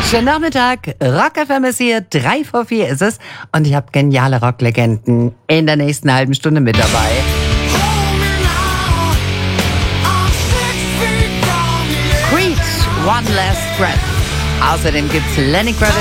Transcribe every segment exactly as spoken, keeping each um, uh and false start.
Schönen Nachmittag, Rock F M ist hier, drei vor vier ist es und ich habe geniale Rocklegenden in der nächsten halben Stunde mit dabei. Creed, One Last Breath. Außerdem gibt's Lenny Kravitz.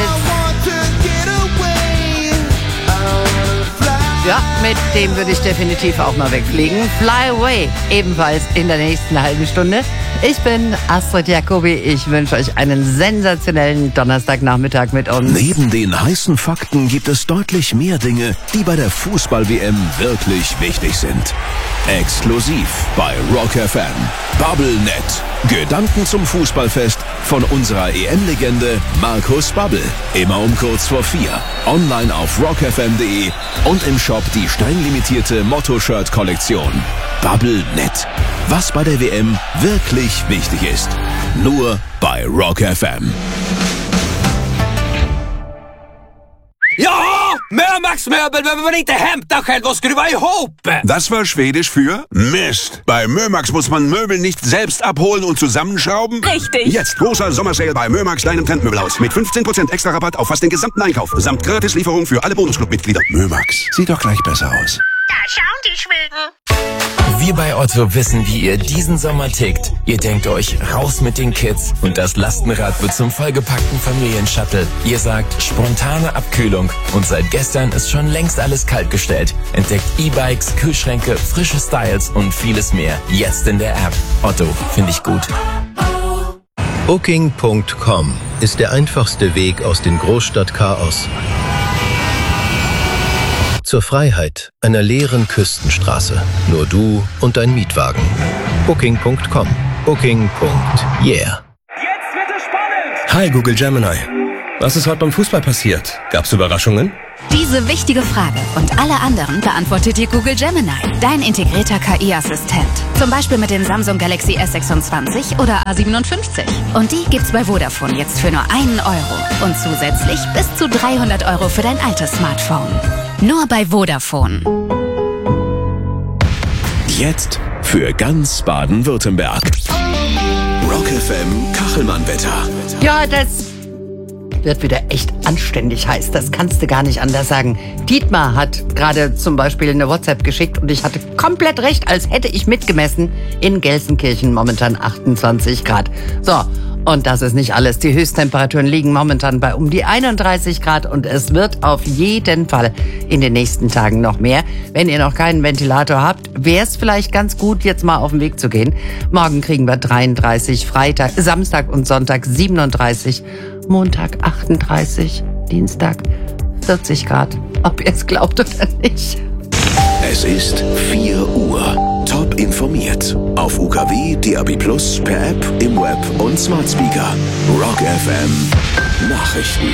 Ja, mit dem würde ich definitiv auch mal wegfliegen. Fly Away, ebenfalls in der nächsten halben Stunde. Ich bin Astrid Jacobi. Ich wünsche euch einen sensationellen Donnerstagnachmittag mit uns. Neben den heißen Fakten gibt es deutlich mehr Dinge, die bei der Fußball-W M wirklich wichtig sind. Exklusiv bei Rock F M. Bubblenet. Gedanken zum Fußballfest von unserer E M-Legende Markus Babbel. Immer um kurz vor vier. Online auf rock f m punkt d e und im Shop die streng-limitierte Motto-Shirt-Kollektion. Bubblenet. Was bei der W M wirklich wichtig ist. Nur bei Rock F M. Ja, Mömax-Möbel behöver man inte hämta själv och skruva ihop. Das war Schwedisch für Mist. Bei Mömax muss man Möbel nicht selbst abholen und zusammenschrauben. Richtig. Jetzt großer Sommersale bei Mömax Klein- und Trendmöbelhaus mit fünfzehn Prozent extra Rabatt auf fast den gesamten Einkauf. Samt Gratislieferung für alle Bonusclub-Mitglieder. Mömax. Sieht doch gleich besser aus. Da schauen die Schweden. Wir bei Otto wissen, wie ihr diesen Sommer tickt. Ihr denkt euch, raus mit den Kids und das Lastenrad wird zum vollgepackten Familienshuttle. Ihr sagt, spontane Abkühlung und seit gestern ist schon längst alles kaltgestellt. Entdeckt E-Bikes, Kühlschränke, frische Styles und vieles mehr. Jetzt in der App. Otto, finde ich gut. Booking Punkt com ist der einfachste Weg aus dem Großstadtchaos zur Freiheit einer leeren Küstenstraße. Nur du und dein Mietwagen. Booking Punkt com. Booking. Yeah. Jetzt wird es spannend! Hi Google Gemini. Was ist heute beim Fußball passiert? Gab's Überraschungen? Diese wichtige Frage und alle anderen beantwortet dir Google Gemini, dein integrierter K I-Assistent. Zum Beispiel mit dem Samsung Galaxy S sechsundzwanzig oder A siebenundfünfzig. Und die gibt's bei Vodafone jetzt für nur einen Euro. Und zusätzlich bis zu dreihundert Euro für dein altes Smartphone. Nur bei Vodafone. Jetzt für ganz Baden-Württemberg. Rock F M Kachelmann-Wetter. Ja, das wird wieder echt anständig heiß. Das kannst du gar nicht anders sagen. Dietmar hat gerade zum Beispiel eine WhatsApp geschickt und ich hatte komplett recht, als hätte ich mitgemessen. In Gelsenkirchen momentan achtundzwanzig Grad. So, und das ist nicht alles. Die Höchsttemperaturen liegen momentan bei um die einunddreißig Grad und es wird auf jeden Fall in den nächsten Tagen noch mehr. Wenn ihr noch keinen Ventilator habt, wäre es vielleicht ganz gut, jetzt mal auf den Weg zu gehen. Morgen kriegen wir dreiunddreißig, Freitag, Samstag und Sonntag siebenunddreißig, Montag achtunddreißig, Dienstag vierzig Grad. Ob ihr es glaubt oder nicht. Es ist vier Uhr. Top informiert. Auf U K W, D A B plus, per App, im Web und Smart Speaker. Rock F M Nachrichten.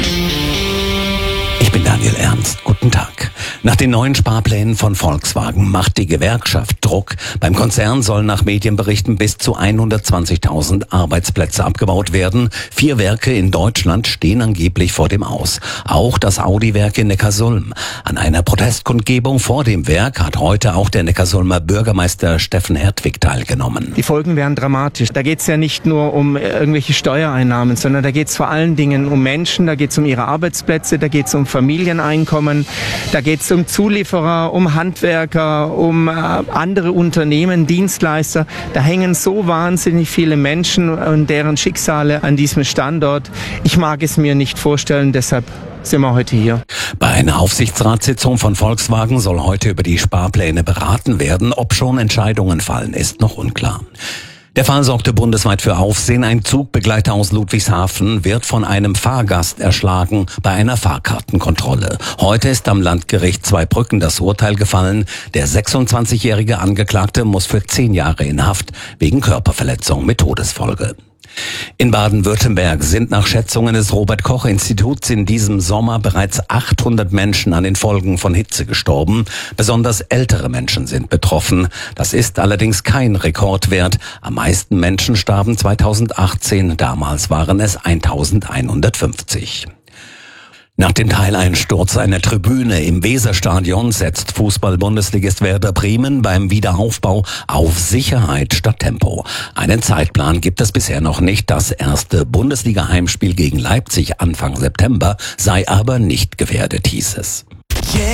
Ich bin Daniel Ernst. Guten Tag. Nach den neuen Sparplänen von Volkswagen macht die Gewerkschaft Druck. Beim Konzern sollen nach Medienberichten bis zu hundertzwanzigtausend Arbeitsplätze abgebaut werden. Vier Werke in Deutschland stehen angeblich vor dem Aus. Auch das Audi-Werk in Neckarsulm. An einer Protestkundgebung vor dem Werk hat heute auch der Neckarsulmer Bürgermeister Steffen Hertwig teilgenommen. Die Folgen wären dramatisch. Da geht es ja nicht nur um irgendwelche Steuereinnahmen, sondern da geht es vor allen Dingen um Menschen, da geht es um ihre Arbeitsplätze, da geht es um Familieneinkommen, da geht es um Zulieferer, um Handwerker, um äh, andere Unternehmen, Dienstleister. Da hängen so wahnsinnig viele Menschen und deren Schicksale an diesem Standort. Ich mag es mir nicht vorstellen, deshalb sind wir heute hier. Bei einer Aufsichtsratssitzung von Volkswagen soll heute über die Sparpläne beraten werden. Ob schon Entscheidungen fallen, ist noch unklar. Der Fall sorgte bundesweit für Aufsehen. Ein Zugbegleiter aus Ludwigshafen wird von einem Fahrgast erschlagen bei einer Fahrkartenkontrolle. Heute ist am Landgericht Zweibrücken das Urteil gefallen. Der sechsundzwanzigjährige Angeklagte muss für zehn Jahre in Haft wegen Körperverletzung mit Todesfolge. In Baden-Württemberg sind nach Schätzungen des Robert-Koch-Instituts in diesem Sommer bereits achthundert Menschen an den Folgen von Hitze gestorben. Besonders ältere Menschen sind betroffen. Das ist allerdings kein Rekordwert. Am meisten Menschen starben zweitausendachtzehn. Damals waren es eintausendeinhundertfünfzig. Nach dem Teileinsturz einer Tribüne im Weserstadion setzt Fußball-Bundesligist Werder Bremen beim Wiederaufbau auf Sicherheit statt Tempo. Einen Zeitplan gibt es bisher noch nicht. Das erste Bundesliga-Heimspiel gegen Leipzig Anfang September sei aber nicht gefährdet, hieß es.